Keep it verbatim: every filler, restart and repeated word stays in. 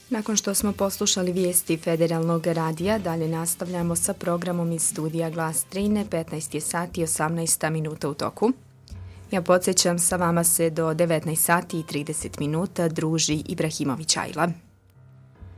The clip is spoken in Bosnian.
Nakon što smo poslušali vijesti Federalnog radija, dalje nastavljamo sa programom iz studija Glas Drine, petnaest je sati i osamnaest minuta u toku. Ja podsjećam, sa vama se do devetnaest sati i trideset minuta druži Ibrahimović Ajla.